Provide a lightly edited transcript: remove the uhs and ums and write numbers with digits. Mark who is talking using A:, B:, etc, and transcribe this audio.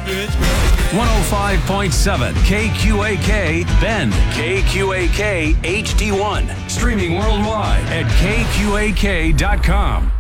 A: 105.7 KQAK Bend, KQAK HD1. Streaming worldwide at KQAK.com.